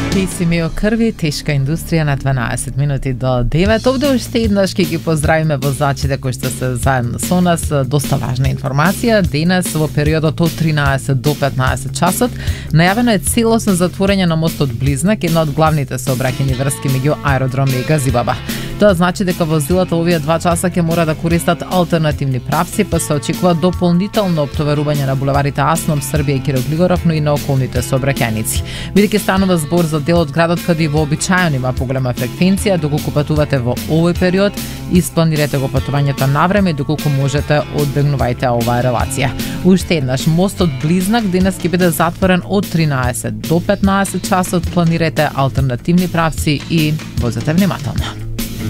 Симео Крви, тешка индустрија на 12 минути до 9. Овде уште еднаш ќе ги поздравиме возачите кои што се заедно со нас. Доста важна информација. Денес во периодот од 13 до 15 часот најавено е целосно затворање на мостот Близнак, една од главните сообраќајни врски меѓу аеродромот и Газибаба. Тоа значи дека возилата овие 2 часа ќе мора да користат алтернативни правци, па се очекува дополнително оптоварување на булеварите Асном, Србија и Киро Глигоров, но и на околните сообраќајници. Бидејќи станува збор за дел од градот каде вообичаено има поголема фреквенција, доколку патувате во овој период, испланирате го патувањето на време и доколку можете одбегнувајте оваа релација. Уште еднаш, мостот Близнак денес ќе биде затворен од 13 до 15 часот. Планирате алтернативни правци и возете внимателно.